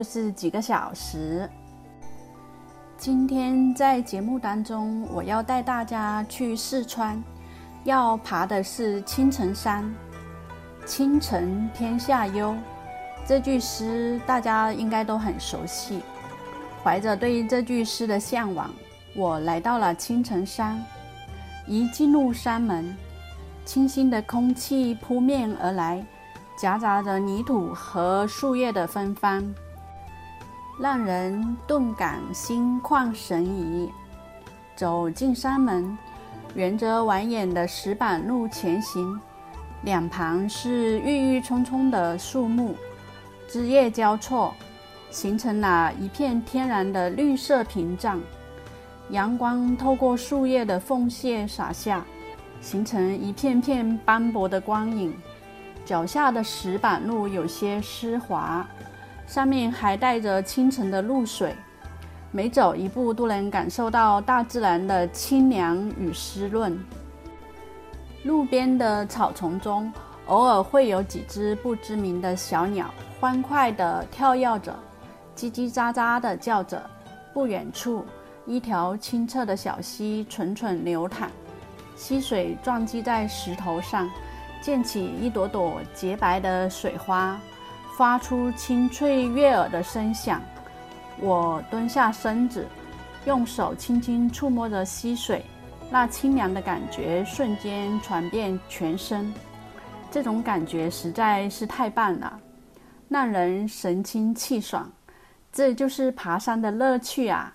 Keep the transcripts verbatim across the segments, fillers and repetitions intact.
就是几个小时。今天在节目当中，我要带大家去四川，要爬的是青城山。青城天下幽，这句诗大家应该都很熟悉。怀着对这句诗的向往，我来到了青城山。一进入山门，清新的空气扑面而来，夹杂着泥土和树叶的芬芳，让人顿感心旷神怡。走进山门，沿着蜿蜒的石板路前行，两旁是郁郁葱葱的树木，枝叶交错，形成了一片天然的绿色屏障。阳光透过树叶的缝隙洒下，形成一片片斑驳的光影。脚下的石板路有些湿滑，上面还带着清晨的露水，每走一步都能感受到大自然的清凉与湿润。路边的草丛中，偶尔会有几只不知名的小鸟欢快地跳跃着，叽叽喳喳地叫着。不远处，一条清澈的小溪蠢蠢流淌，溪水撞击在石头上，溅起一朵朵洁白的水花，发出清脆悦耳的声响。我蹲下身子，用手轻轻触摸着溪水，那清凉的感觉瞬间传遍全身。这种感觉实在是太棒了，让人神清气爽。这就是爬山的乐趣啊！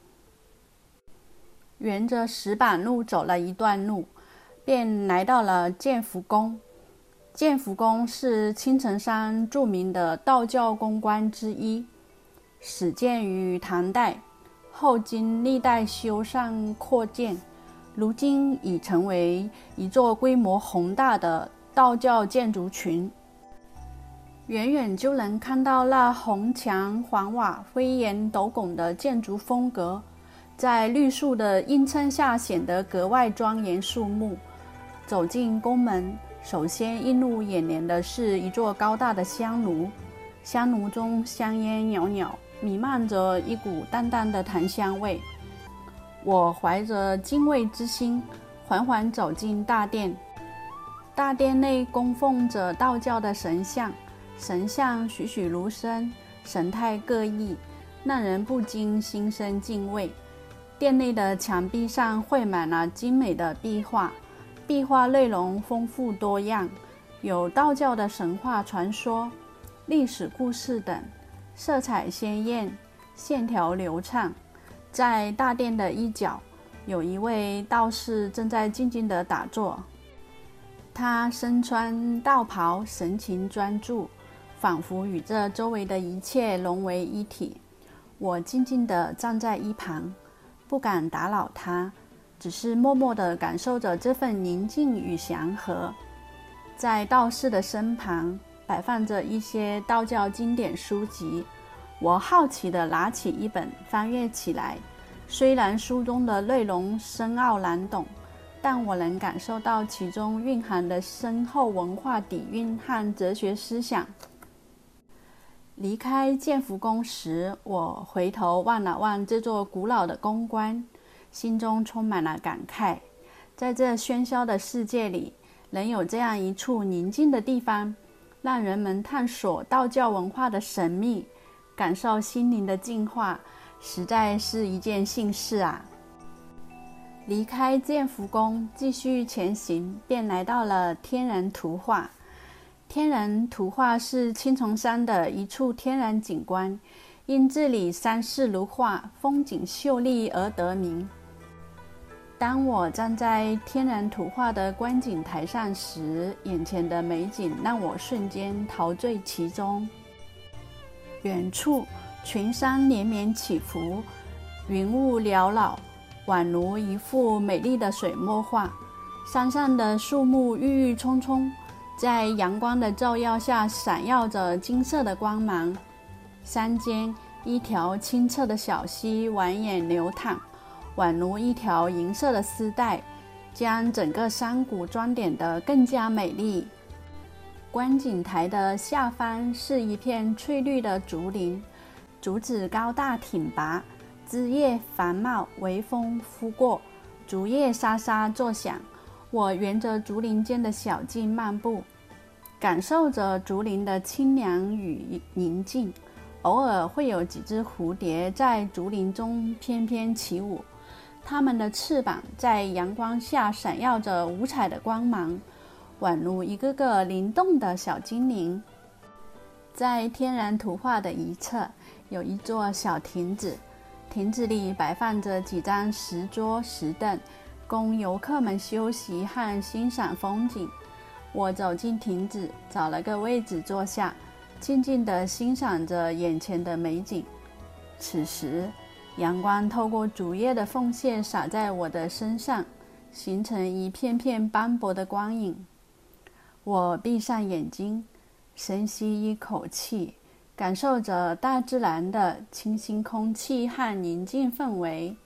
沿着石板路走了一段路，便来到了建福宫。建福宫是青城山著名的道教宫观之一，始建于唐代，后经历代修缮扩建，如今已成为一座规模宏大的道教建筑群。远远就能看到那红墙黄瓦、飞檐斗拱的建筑风格，在绿树的映衬下显得格外庄严肃穆。走进宫门，首先映入眼帘的是一座高大的香炉，香炉中香烟袅袅，弥漫着一股淡淡的檀香味。我怀着敬畏之心，缓缓走进大殿。大殿内供奉着道教的神像，神像栩栩如生，神态各异，让人不禁心生敬畏。殿内的墙壁上绘满了精美的壁画，壁画内容丰富多样，有道教的神话传说、历史故事等，色彩鲜艳，线条流畅。在大殿的一角，有一位道士正在静静地打坐，他身穿道袍，神情专注，仿佛与这周围的一切融为一体。我静静地站在一旁，不敢打扰他，只是默默地感受着这份宁静与祥和。在道士的身旁摆放着一些道教经典书籍，我好奇地拿起一本翻阅起来。虽然书中的内容深奥难懂，但我能感受到其中蕴含的深厚文化底蕴和哲学思想。离开建福宫时，我回头望了望这座古老的宫观，心中充满了感慨。在这喧嚣的世界里，能有这样一处宁静的地方，让人们探索道教文化的神秘，感受心灵的净化，实在是一件幸事啊！离开建福宫，继续前行，便来到了天然图画。天然图画是青城山的一处天然景观，因这里山势如画，风景秀丽而得名。当我站在天然图画的观景台上时，眼前的美景让我瞬间陶醉其中。远处群山连绵起伏，云雾缭绕，宛如一幅美丽的水墨画。山上的树木郁郁葱葱，在阳光的照耀下闪耀着金色的光芒。山间一条清澈的小溪蜿蜒流淌，宛如一条银色的丝带，将整个山谷装点得更加美丽。观景台的下方是一片翠绿的竹林， 竹子高大挺拔，枝叶繁茂，微风拂过，竹叶沙沙作响。我沿着竹林间的小径漫步，感受着竹林的清凉与宁静。偶尔会有几只蝴蝶在竹林中翩翩起舞，它们的翅膀在阳光下闪耀着五彩的光芒，宛如一个个灵动的小精灵。在天然图画的一侧有一座小亭子，亭子里摆放着几张石桌石凳，供游客们休息和欣赏风景。我走进亭子，找了个位置坐下，静静地欣赏着眼前的美景。此时，阳光透过竹叶的缝隙洒在我的身上，形成一片片斑驳的光影。我闭上眼睛，深吸一口气，感受着大自然的清新空气和宁静氛围。